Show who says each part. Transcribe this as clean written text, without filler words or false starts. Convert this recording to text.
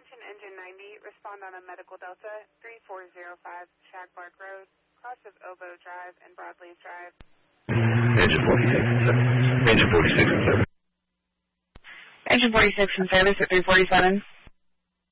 Speaker 1: Attention Engine 90, respond on a Medical Delta 3405 Shagbark Road, cross of Oboe Drive and Broadleaf Drive.
Speaker 2: Engine 46 in service.
Speaker 3: Engine 46 in service at 347.